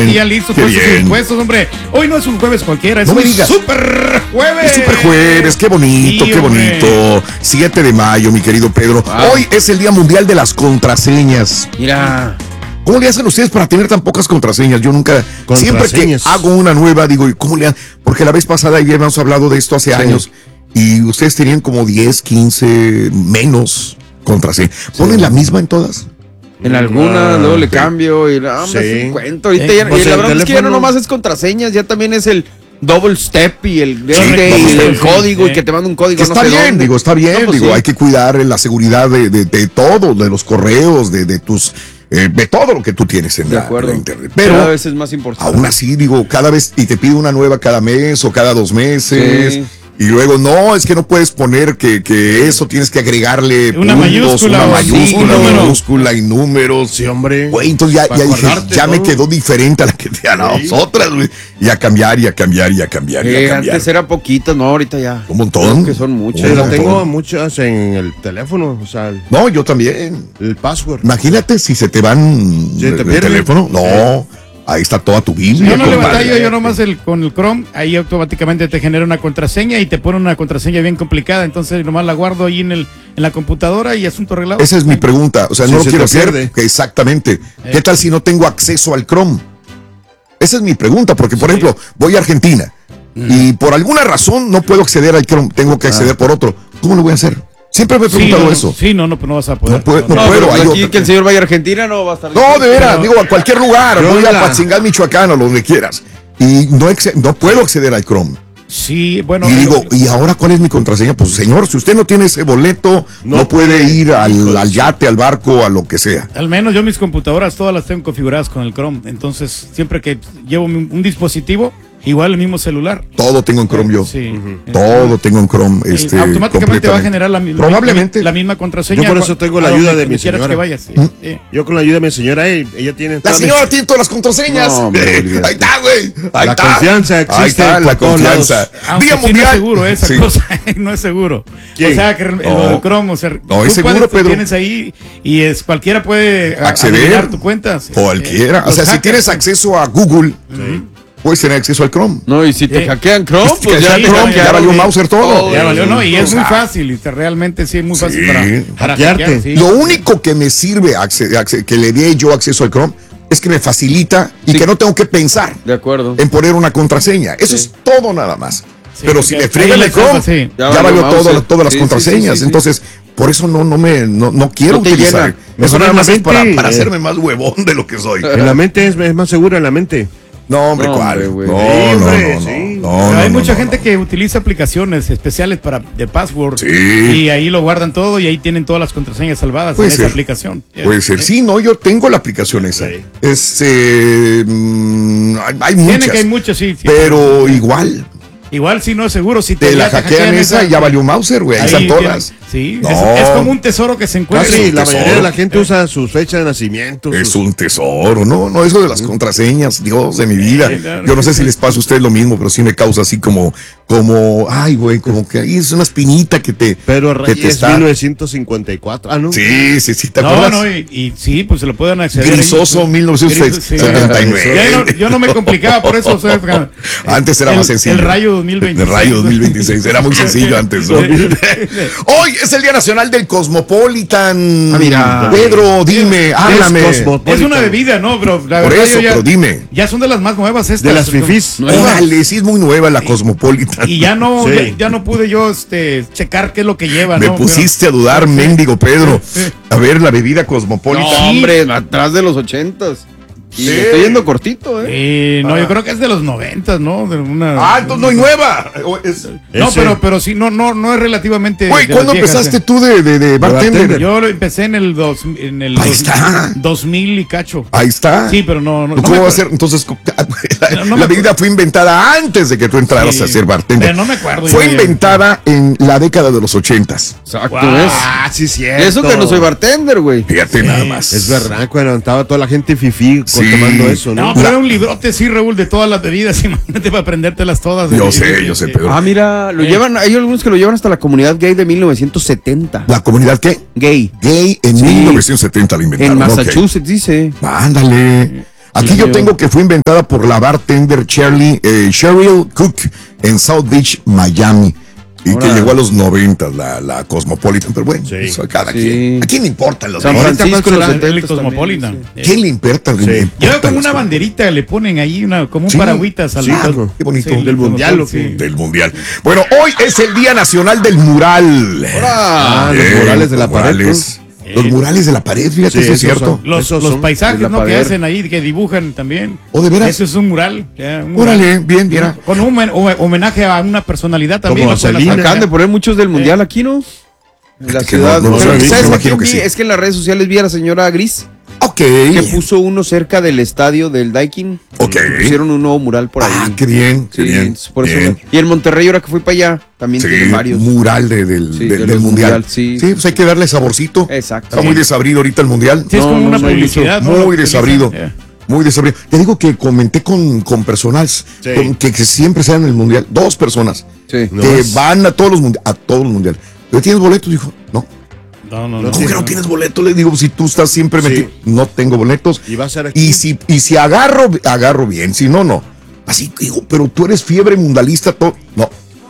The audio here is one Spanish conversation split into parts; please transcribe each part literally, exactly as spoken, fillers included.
aquí ya listos con sus impuestos, hombre. Hoy no es un jueves cualquiera, es no un me digas. super jueves. Es super jueves, qué bonito, sí, qué hombre. bonito. siete de mayo, mi querido Pedro. Wow. Hoy es el Día Mundial de las Contraseñas. Mira. ¿Cómo le hacen ustedes para tener tan pocas contraseñas? Yo nunca, siempre que hago una nueva, digo, ¿cómo le hacen? Porque la vez pasada ya hemos hablado de esto hace sí. años y ustedes tenían como diez, quince menos contraseñas. ¿Ponen sí. la misma en todas? En algunas, ah, luego le sí. cambio y no, sí. me cuento. Ahorita eh, ya, pues y la verdad es que ya no nomás es contraseñas, ya también es el double step y el, sí, y el, el código sí. y que te manda un código. Que está no sé bien, dónde. digo, está bien, no, pues digo, sí. hay que cuidar la seguridad de, de, de todo, de los correos, de, de tus... Eh, de todo lo que tú tienes en, la, en la internet. Pero cada vez es más importante. Aún así, digo, cada vez, y te pide una nueva cada mes o cada dos meses. Sí. Y luego, no, es que no puedes poner que, que eso, tienes que agregarle una puntos, mayúscula, una mayúscula, sí, minúscula y números. Sí, hombre. Güey, entonces ya, ya dije, ya me quedó diferente a la que te a sí. nosotras, güey. Y a cambiar, y a cambiar, y a cambiar, eh, y a cambiar. Antes era poquito, no, ahorita ya. Un montón. Que son muchas. Pero tengo muchas en el teléfono, o sea. El, no, yo también. El password. Imagínate si se te van ¿Sí, te el pierde? teléfono. No. Sí. Ahí está toda tu Biblia. Yo no le batallo, yo nomás el, con el Chrome, ahí automáticamente te genera una contraseña y te pone una contraseña bien complicada, entonces nomás la guardo ahí en el en la computadora y asunto arreglado. Esa es mi pregunta, o sea, sí, no lo quiero hacer. Exactamente. Eh. ¿Qué tal si no tengo acceso al Chrome? Esa es mi pregunta, porque por sí. ejemplo, voy a Argentina mm. y por alguna razón no puedo acceder al Chrome, tengo que acceder ah. por otro. ¿Cómo lo voy a hacer? Siempre me he preguntado sí, no, eso. Sí, no, no, no vas a poder. No, puedo, no, no puedo. Pero aquí que el señor vaya a Argentina no va a estar. No, de veras, pero, digo, a cualquier lugar. Voy la... a Patzingal, Michoacán o donde quieras. Y no, no puedo acceder al Chrome. Sí, bueno. Y digo, ¿y ahora cuál es mi contraseña? Pues señor, si usted no tiene ese boleto, no, no puede ir al, al yate, al barco, a lo que sea. Al menos yo mis computadoras todas las tengo configuradas con el Chrome. Entonces, siempre que llevo un dispositivo, igual el mismo celular. Todo tengo en Chrome yo. Sí. Uh-huh. Todo tengo en Chrome. Este, automáticamente va a generar la, Probablemente. la, la misma contraseña. Yo por eso tengo la ayuda de mi señora. Que vayas, sí. ¿Mm? Sí. Yo con la ayuda de mi señora, ella, ella tiene. La señora mis... tiene todas las contraseñas. No, hombre, ahí está, güey. Ahí la está. confianza existe. Ahí está, la confianza. Día mundial. No es seguro esa sí. cosa. No es seguro. ¿Quién? O sea, que no. lo del Chrome, o sea, no es seguro, Pedro. Tienes ahí y es cualquiera puede acceder a tu cuenta. Sí. Cualquiera. O sea, si tienes acceso a Google. Puedes tener acceso al Chrome. No, y si te eh, hackean Chrome, pues ya, ya, Chrome, ya valió Mauser todo. Oh, ya valió, no, y es muy fácil, y te, realmente sí es muy fácil sí, para, para hackearte. Sí. Lo único que me sirve acceder, acceder, que le dé yo acceso al Chrome es que me facilita y sí. que no tengo que pensar de acuerdo. en poner una contraseña. Eso sí. es todo nada más. Sí, pero si me friegan el Chrome, sí. ya, ya valió todo, todas las sí, contraseñas. Sí, sí, sí, Entonces, por eso no, no me no, no quiero no utilizar. Eso nada más es para, para hacerme más huevón de lo que soy. En la mente es, es más segura en la mente. No, hombre, no, ¿cuál? Hombre, no, no, no, hombre, no, sí. no, no, no, hay no, mucha no, gente no. que utiliza aplicaciones especiales para de password sí. y ahí lo guardan todo y ahí tienen todas las contraseñas salvadas Puede en ser. esa aplicación. Puede ser. Sí, no, yo tengo la aplicación esa. Sí. Es, eh, mmm, hay, hay muchas. Tiene que hay muchas, sí. sí pero sí. igual. Igual si no es seguro, si te, te la hackean, hackean esa, esa, ya valió Mauser, güey, ahí están todas. Sí, no. es, es como un tesoro que se encuentra. Ah, sí, la mayoría de la gente usa sus fechas de nacimiento. Es sus... un tesoro, no, no, eso de las contraseñas, Dios de mi vida. Yo no sé si les pasa a ustedes lo mismo, pero sí me causa así como, como, ay, güey, como que ahí es una espinita que te. Pero Reyes, que te está... mil novecientos cincuenta y cuatro, ah, ¿no? Sí, sí, sí, ¿te no, acuerdas? No, y, y sí, pues se lo pueden acceder. Grisoso, mil novecientos setenta y nueve. Yo no, yo no me complicaba por eso, o sea, antes era el, más sencillo. El Rayo dos mil veintiséis. El Rayo dos mil veintiséis, era muy sencillo antes, ¿no? Hoy es el Día Nacional del Cosmopolitan. Ah, mira. Pedro, dime, es, háblame. Es, es una bebida, ¿no? Pero la Por verdad eso, ya, pero dime. Ya son de las más nuevas estas. De las fifís. Órale, sí es muy nueva la Cosmopolitan. Y ya no, sí. ya, ya no pude yo este, checar qué es lo que lleva. Me ¿no? pusiste pero, a dudar, sí. mendigo Pedro. Sí. A ver, la bebida Cosmopolitan. No, hombre, atrás de los ochentas. Y sí. me estoy yendo cortito, ¿eh? Eh, no, ah. yo creo que es de los noventas, ¿no? De una, ah, entonces no hay nueva. Es, no, ese. pero pero sí, no, no, no es relativamente. Güey, ¿cuándo viejas, empezaste eh? tú de, de, de bartender? Yo lo empecé en el dos, en el Ahí dos, está. dos mil y cacho. Ahí está. Sí, pero no. no ¿Cómo no va a ser? Entonces, la, no, no la bebida fue inventada antes de que tú entraras sí. a ser bartender. Pero no me acuerdo. Fue inventada ya. en la década de los ochentas. Exacto. Wow. ¿Ves? Ah, sí, cierto. Eso que no soy bartender, güey. Fíjate sí. nada más. Es verdad, cuando estaba toda la gente fifí sí. tomando eso, ¿no? No, pero era un librote, sí, Raúl, de todas las bebidas. Imagínate para aprendértelas todas. Yo sé, sí, yo sé, Pedro. Ah, mira, lo eh. llevan, hay algunos que lo llevan hasta la comunidad gay de mil novecientos setenta. ¿La comunidad qué? Gay. Gay en sí. mil novecientos setenta la inventaron. En Massachusetts, okay. dice. Ándale. Aquí sí, yo tengo que fue inventada por la bartender Shirley, eh, Cheryl Cook en South Beach, Miami. Y Ahora. que llegó a los noventas la, la Cosmopolitan, pero bueno, sí. eso a cada sí. quien. ¿A quién le importan los San Francisco, los el Cosmopolitan? También, ¿quién le importa? Sí. Le Lleva como una banderita, le ponen ahí una, como un sí. paragüitas al lado. Qué bonito. Sí, del mundial. Sí. Del mundial. Bueno, hoy es el Día Nacional del Mural. Ah, eh, los murales de la pared. Los murales de la pared, fíjate, sí, eso es cierto. Son, los, los paisajes, ¿no? Que hacen ahí, que dibujan también. ¿O de veras? Eso es un mural. Ya, un Órale, mural. bien, bien. Con un homenaje a una personalidad también. Como Celina. Acaban de poner muchos del mundial eh. aquí, ¿no? En la ciudad. No, no, no, no, ¿sabes qué vi? Sí. Es que en las redes sociales vi a la señora Gris. Ok. Que puso uno cerca del estadio del Daikin. Ok. Pusieron un nuevo mural por ahí. Ah, qué bien, qué sí, bien. Por bien. Eso, y en Monterrey, ahora que fui para allá, también sí, tiene varios. Mural de, del, sí, del, del mundial. mundial. Sí. sí, pues hay que darle saborcito. Exacto. Está sí. muy desabrido ahorita el mundial. Sí, es como no, una no, publicidad. No, muy desabrido. Yeah. Muy desabrido. Te digo que comenté con, con personas sí. con, que, que siempre sean en el mundial. Dos personas. Sí. Que no es... van a todos los mundiales. A todos los mundiales. ¿Tienes boletos? Dijo, no. No, no, no. ¿Cómo que no tienes boletos? Le digo, si tú estás siempre sí. metido. No tengo boletos. Y va a ser aquí. Y si, y si agarro, agarro bien. Si no, no. Así digo, pero tú eres fiebre mundialista. Todo. No.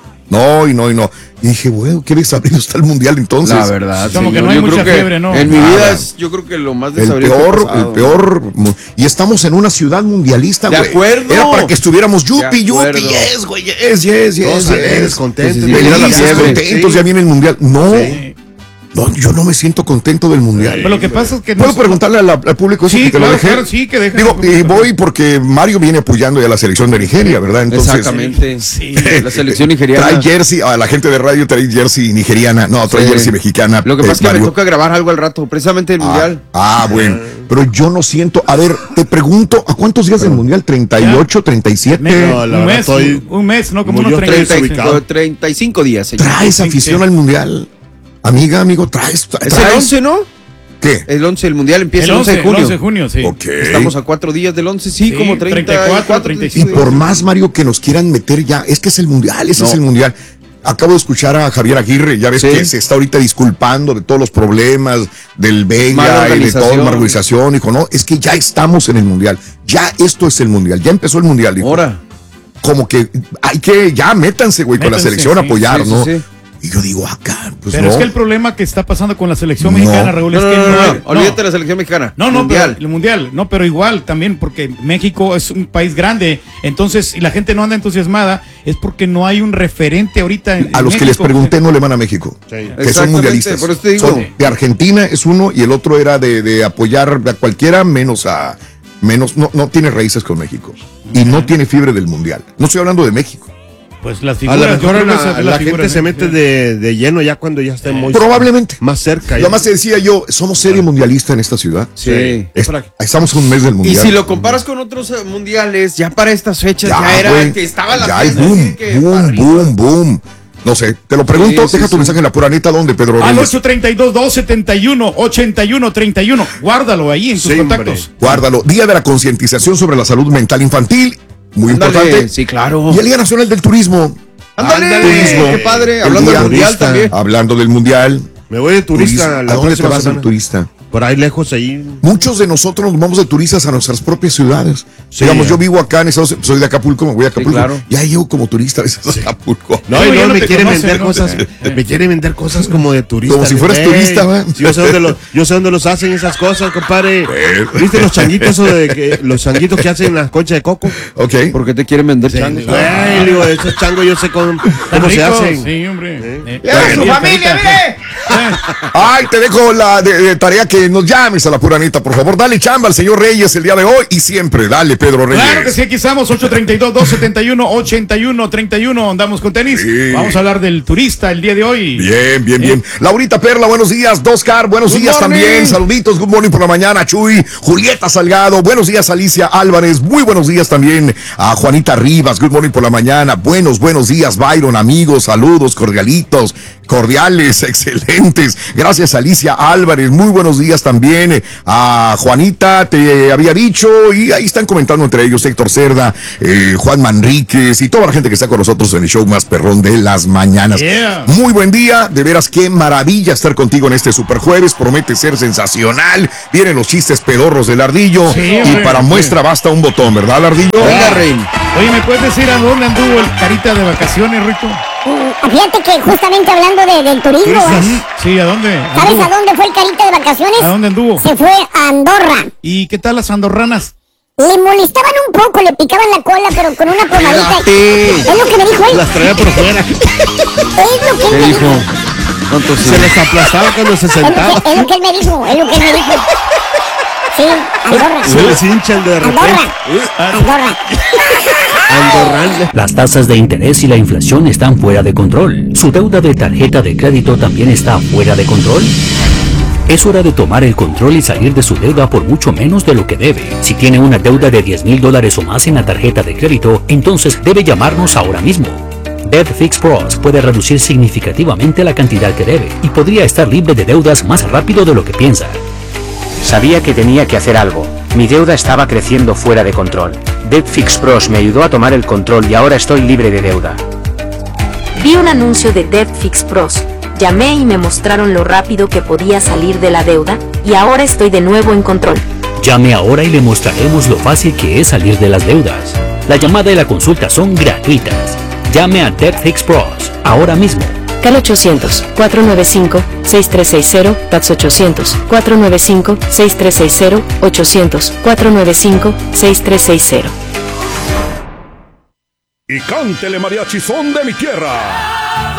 No, y no, y no. Y dije, bueno, ¿qué desabrido está el mundial entonces? La verdad. Como que no hay yo mucha fiebre, ¿no? En mi vida es, yo creo que lo más desabrido. El peor, el peor. Y estamos en una ciudad mundialista, güey. De acuerdo. Era para que estuviéramos yupi, yupi, yes, güey, yes, yes, yes. Yes, contentos. Felices, contentos, ya viene el mundial. No. Sí. No, yo no me siento contento del mundial. Pero lo que pasa es que puedo no preguntarle al, al público eso sí, que te claro, lo dejé. Claro, sí, que dejen Digo, y voy porque Mario viene apoyando ya la selección de Nigeria, ¿verdad? Entonces, exactamente. Sí, la selección nigeriana. Trae jersey, a la gente de radio trae jersey nigeriana, no, trae sí. jersey mexicana. Lo que pasa es eh, que Mario. me toca grabar algo al rato, precisamente el ah, mundial. Ah, bueno. Pero yo no siento, a ver, te pregunto, ¿a cuántos días del mundial? ¿treinta y ocho, treinta y siete? No, un mes, estoy, un mes, no, como unos treinta y cinco días. Señor. ¿Traes afición sí. al mundial? Amiga, amigo, traes, traes. Es el once, ¿no? ¿Qué? El once, el mundial empieza el, once, el once de junio. El once de junio, sí. Okay. Estamos a cuatro días del once, sí, sí como treinta, treinta y cuatro, treinta y cinco. Y por más, Mario, que nos quieran meter ya, es que es el mundial, ese no. es el mundial. Acabo de escuchar a Javier Aguirre, ya ves sí. que se está ahorita disculpando de todos los problemas del Vega y de toda la organización. Dijo, no, es que ya estamos en el mundial, ya esto es el mundial, ya empezó el mundial. Dijo. Ahora. Como que hay que, ya métanse, güey, con la selección a sí, apoyar, sí, ¿no? Sí, sí. Y yo digo, acá, pues pero no. es que el problema que está pasando con la selección no. mexicana, Raúl, no, es no, que no, no, no, no, olvídate de la selección mexicana. No, no, mundial. Pero el mundial, no, pero igual también porque México es un país grande, entonces, y la gente no anda entusiasmada, es porque no hay un referente ahorita en, A en los México. que les pregunté no le van a México, sí. que son mundialistas. Por eso te digo. Son de Argentina es uno y el otro era de, de apoyar a cualquiera menos a, menos, no, no tiene raíces con México y no tiene fiebre del mundial. No estoy hablando de México. Pues las figuras, a lo mejor la, la, la gente se mete de, de lleno ya cuando ya está muy probablemente más cerca. Lo más te decía yo, somos serie mundialista en esta ciudad. Sí. Es, estamos un mes del mundial. Y si lo comparas con otros mundiales, ya para estas fechas ya, ya era wey, que estaba la ya fiesta, boom, que boom, boom, boom. No sé, te lo pregunto, sí, deja sí, tu sí. mensaje en la pura neta, ¿dónde, Pedro Reyes? Al ocho treinta y dos, dos setenta y uno, ochenta y uno treinta y uno. Guárdalo ahí en tus sí, contactos. Hombre. Guárdalo. Día de la concientización sobre la salud mental infantil. Muy Ándale, importante. Sí, claro. Y el Día Nacional del Turismo. Ándale, turismo. Qué padre. Hablando del mundial también. Hablando del mundial. Me voy de turista. ¿A dónde te vas de turista? Por ahí lejos, ahí. Muchos de nosotros nos vamos de turistas a nuestras propias ciudades. Sí, Digamos, yo vivo acá en Estados Unidos, soy de Acapulco, me voy a Acapulco. Sí, claro. Ya llego como turista a veces a Acapulco. No, no, no, no me quieren vender no cosas, te... me quieren vender cosas como de turista. Como si fueras hey, turista, ¿verdad? Yo sé dónde los, yo sé dónde los hacen esas cosas, compadre. ¿Viste los changuitos o de que los changuitos que hacen las conchas de coco? Ok. ¿Por qué te quieren vender changos? Ay, digo, esos changos yo sé cómo, cómo se hacen. Sí, hombre. Eh. Eh. ¡Su familia, mire! Ay, te dejo la de, de tarea que nos llames a la pura neta, por favor. Dale chamba al señor Reyes el día de hoy y siempre. Dale, Pedro Reyes. Claro que sí, aquí estamos, ocho treinta y dos, dos setenta y uno, ochenta y uno treinta y uno. Andamos con tenis. Sí. Vamos a hablar del turista el día de hoy. Bien, bien, eh. bien. Laurita Perla, buenos días. Doscar, buenos good días morning. También. Saluditos, good morning por la mañana. Chuy, Julieta Salgado, buenos días. Alicia Álvarez, muy buenos días también. A Juanita Rivas, good morning por la mañana. Buenos, buenos días, Byron, amigos, saludos, cordialitos, cordiales, excelentes. Gracias, Alicia Álvarez, muy buenos días. Díaz también, eh, a Juanita te había dicho, y ahí están comentando entre ellos Héctor Cerda, eh, Juan Manríquez y toda la gente que está con nosotros en el show más perrón de las mañanas. Yeah. Muy buen día, de veras qué maravilla estar contigo en este super jueves, promete ser sensacional, vienen los chistes pedorros del Ardillo, sí, y hombre, para muestra sí. basta un botón, ¿verdad, Ardillo? Venga, Rey. Oye, ¿me puedes decir a dónde anduvo el Carita de vacaciones, Rico? Mm, fíjate que justamente hablando de, del turismo, ¿eh? Sí, ¿a dónde? ¿Sabes a dónde fue el Carita de vacaciones? ¿A dónde anduvo? Se fue a Andorra. ¿Y qué tal las andorranas? Le molestaban un poco, le picaban la cola, pero con una pomadita. Es lo que me dijo él. Las traía por fuera. Es lo que él me dijo. dijo? Se les aplastaba cuando se sentaba. Es lo que él me dijo, es lo que él me dijo. Sí, Andorra. Se les hinchan de repente. Andorra. Andorra. Las tasas de interés y la inflación están fuera de control. ¿Su deuda de tarjeta de crédito también está fuera de control? Es hora de tomar el control y salir de su deuda por mucho menos de lo que debe. Si tiene una deuda de diez mil dólares o más en la tarjeta de crédito, entonces debe llamarnos ahora mismo. Debt Fix Pros puede reducir significativamente la cantidad que debe y podría estar libre de deudas más rápido de lo que piensa. Sabía que tenía que hacer algo. Mi deuda estaba creciendo fuera de control. Debt Fix Pros me ayudó a tomar el control y ahora estoy libre de deuda. Vi un anuncio de Debt Fix Pros. Llamé y me mostraron lo rápido que podía salir de la deuda, y ahora estoy de nuevo en control. Llame ahora y le mostraremos lo fácil que es salir de las deudas. La llamada y la consulta son gratuitas. Llame a Debt Fix Pros ahora mismo. Cal ochocientos, cuatro nueve cinco, seis tres seis cero, Tax ochocientos, cuatro nueve cinco, seis tres seis cero, ochocientos, cuatro nueve cinco, seis tres seis cero. Y cántele mariachi son de mi tierra.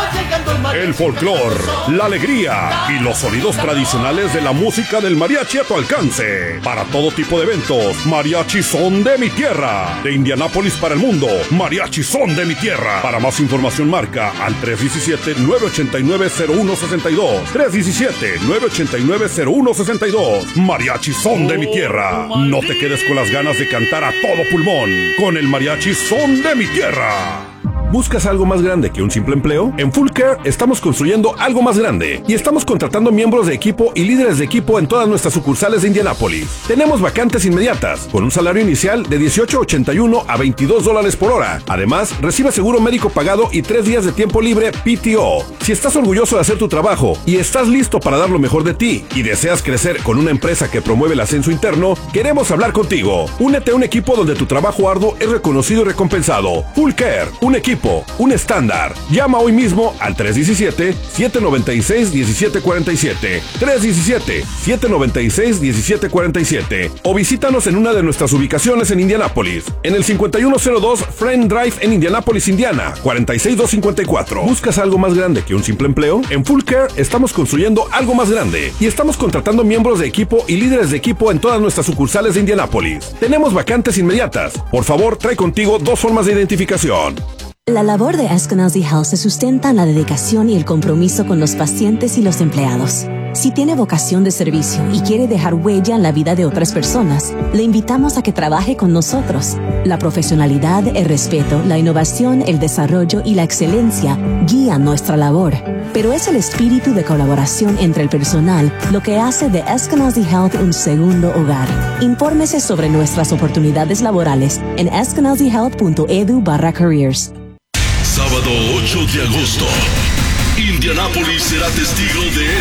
El folclor, la alegría y los sonidos tradicionales de la música del mariachi a tu alcance. Para todo tipo de eventos, mariachi son de mi tierra. De Indianápolis para el mundo, mariachi son de mi tierra. Para más información marca al tres uno siete, nueve ocho nueve, cero uno seis dos. tres uno siete, nueve ocho nueve, cero uno seis dos. Mariachi son de mi tierra. No te quedes con las ganas de cantar a todo pulmón con el mariachi son de mi tierra. ¿Buscas algo más grande que un simple empleo? En Full Care estamos construyendo algo más grande y estamos contratando miembros de equipo y líderes de equipo en todas nuestras sucursales de Indianápolis. Tenemos vacantes inmediatas con un salario inicial de dieciocho ochenta y uno a veintidós dólares por hora. Además, recibe seguro médico pagado y tres días de tiempo libre P T O. Si estás orgulloso de hacer tu trabajo y estás listo para dar lo mejor de ti y deseas crecer con una empresa que promueve el ascenso interno, queremos hablar contigo. Únete a un equipo donde tu trabajo arduo es reconocido y recompensado. Full Care, un equipo, un estándar. Llama hoy mismo al tres uno siete, siete nueve seis, uno siete cuatro siete, tres uno siete, siete nueve seis, uno siete cuatro siete o visítanos en una de nuestras ubicaciones en Indianápolis, en el cincuenta y uno cero dos Friend Drive en Indianápolis, Indiana, cuarenta y seis mil doscientos cincuenta y cuatro. ¿Buscas algo más grande que un simple empleo? En Full Care estamos construyendo algo más grande y estamos contratando miembros de equipo y líderes de equipo en todas nuestras sucursales de Indianápolis. Tenemos vacantes inmediatas. Por favor, trae contigo dos formas de identificación. La labor de Eskenazi Health se sustenta en la dedicación y el compromiso con los pacientes y los empleados. Si tiene vocación de servicio y quiere dejar huella en la vida de otras personas, le invitamos a que trabaje con nosotros. La profesionalidad, el respeto, la innovación, el desarrollo y la excelencia guían nuestra labor. Pero es el espíritu de colaboración entre el personal lo que hace de Eskenazi Health un segundo hogar. Infórmese sobre nuestras oportunidades laborales en eskenazi health punto edu barra careers. Sábado ocho de agosto, Indianápolis será testigo de